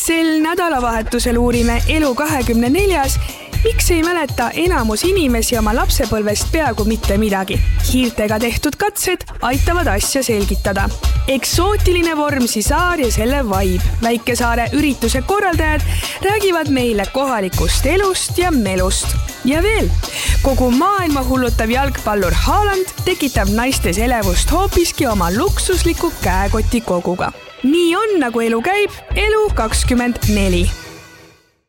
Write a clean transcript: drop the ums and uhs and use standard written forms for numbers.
Sel nädalavahetusel uurime Elu24, miks ei mäleta enamus inimesi oma lapsepõlvest peaaegu mitte midagi. Hiirtega tehtud katsed aitavad asja selgitada. Eksootiline Vormsi saar ja selle vibe. Väikesaare ürituse korraldajad räägivad meile kohalikust elust ja melust. Ja veel, kogu maailma hullutav jalgpallur Haaland tekitab naistes elevust hoopiski oma luksusliku käekoti koguga. Nii on, nagu elu käib, Elu24.